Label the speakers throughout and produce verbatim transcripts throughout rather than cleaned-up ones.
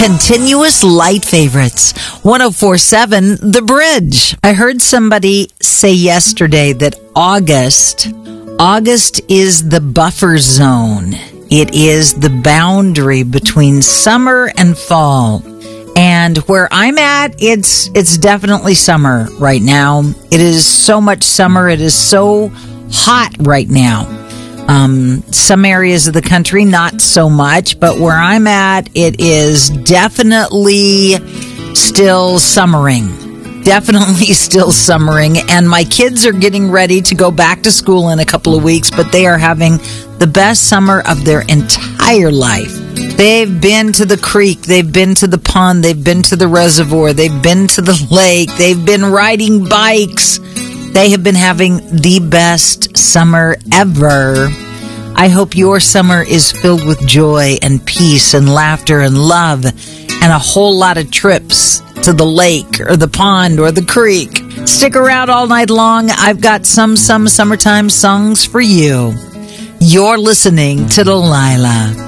Speaker 1: Continuous light favorites. one oh four point seven The Bridge. I heard somebody say yesterday that August, August is the buffer zone. It is the boundary between summer and fall. And where I'm at, it's it's definitely summer right now. It is so much summer. It is so hot right now. Um, some areas of the country, not so much. But where I'm at, it is definitely still summering. Definitely still summering. And my kids are getting ready to go back to school in a couple of weeks, but they are having the best summer of their entire life. They've been to the creek, they've been to the pond, they've been to the reservoir, they've been to the lake, they've been riding bikes. They have been having the best summer ever. I hope your summer is filled with joy and peace and laughter and love and a whole lot of trips to the lake or the pond or the creek. Stick around all night long. I've got some, some summertime songs for you. You're listening to Delilah.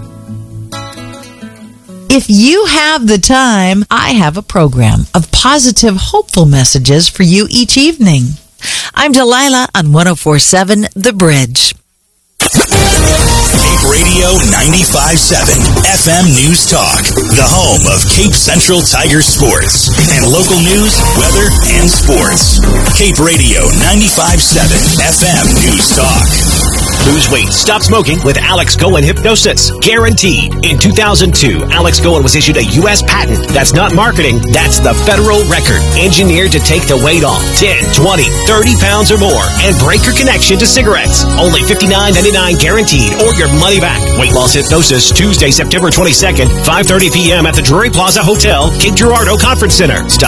Speaker 1: If you have the time, I have a program of positive, hopeful messages for you each evening. I'm Delilah on one oh four point seven The Bridge.
Speaker 2: Cape Radio ninety-five point seven F M News Talk, the home of Cape Central Tiger sports and local news, weather, and sports. Cape Radio ninety-five point seven F M News Talk.
Speaker 3: Lose weight, stop smoking with Alex Cohen Hypnosis. Guaranteed. In two thousand two, Alex Cohen was issued a U S patent. That's not marketing. That's the federal record. Engineered to take the weight off ten, twenty, thirty pounds or more and break your connection to cigarettes. Only fifty-nine ninety-nine guaranteed or your money back. Weight Loss Hypnosis, Tuesday, September twenty-second, five thirty p.m. at the Drury Plaza Hotel, Cape Girardeau Conference Center. Stop